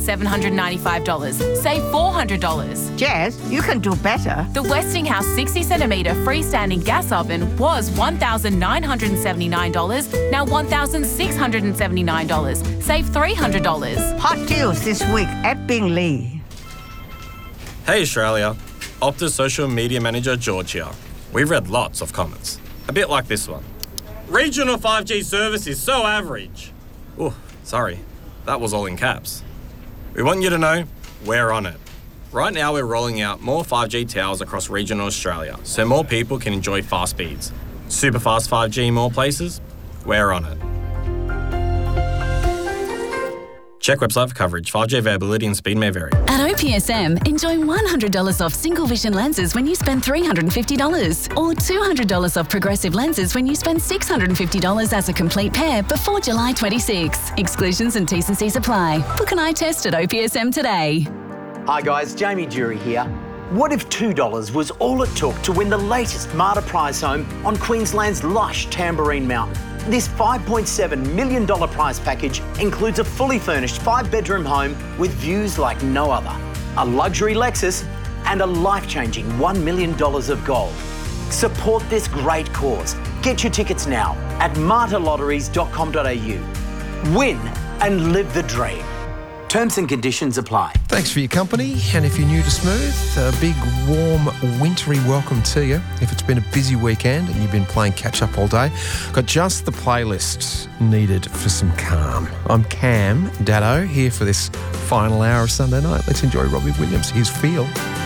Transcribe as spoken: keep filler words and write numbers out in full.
seven hundred ninety-five dollars. Save four hundred dollars. Jazz, you can do better. The Westinghouse sixty centimetre freestanding gas oven was one thousand nine hundred seventy-nine dollars, now one thousand six hundred seventy-nine dollars. Save three hundred dollars. Hot deals this week at Bingley. Hey Australia, Optus social media manager George here. We've read lots of comments, a bit like this one. Regional five G service is so average. Oh, sorry, that was all in caps. We want you to know we're on it. Right now we're rolling out more five G towers across regional Australia so more people can enjoy fast speeds. Super fast five G in more places? We're on it. Check website for coverage. five G availability and speed may vary. At O P S M, enjoy one hundred dollars off single vision lenses when you spend three hundred fifty dollars or two hundred dollars off progressive lenses when you spend six hundred fifty dollars as a complete pair before July twenty-sixth. Exclusions and T's and C's apply. Book an eye test at O P S M today. Hi guys, Jamie Jury here. What if two dollars was all it took to win the latest Marta prize home on Queensland's lush Tamborine Mountain? This five point seven million dollars prize package includes a fully furnished five-bedroom home with views like no other, a luxury Lexus, and a life-changing one million dollars of gold. Support this great cause. Get your tickets now at marta lotteries dot com dot a u. Win and live the dream. Terms and conditions apply. Thanks for your company, and if you're new to Smooth, a big, warm, wintry welcome to you. If it's been a busy weekend and you've been playing catch-up all day, got just the playlist needed for some calm. I'm Cam Daddo, here for this final hour of Sunday night. Let's enjoy Robbie Williams. Here's Feel.